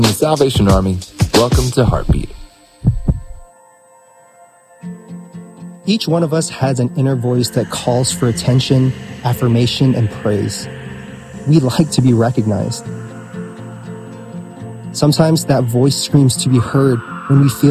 The Salvation Army, welcome to Heartbeat. Each one of us has an inner voice that calls for attention, affirmation, and praise. We like to be recognized. Sometimes that voice screams to be heard when we feel